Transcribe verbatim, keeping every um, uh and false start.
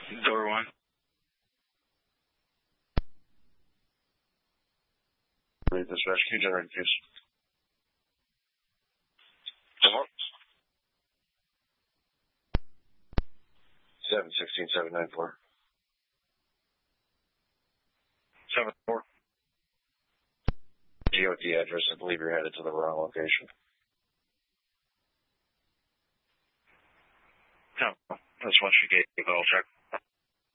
Door one. Read this rescue generator fuse. Door. Seven sixteen seven nine four. Seven four. G O T address. I believe you're headed to the wrong location. No, that's what she gave. I'll check.